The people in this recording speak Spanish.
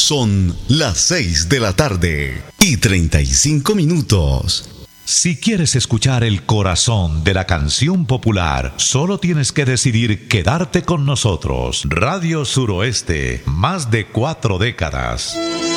Son las 6 de la tarde y 35 minutos. Si quieres escuchar el corazón de la canción popular, solo tienes que decidir quedarte con nosotros. Radio Suroeste, más de 4 décadas.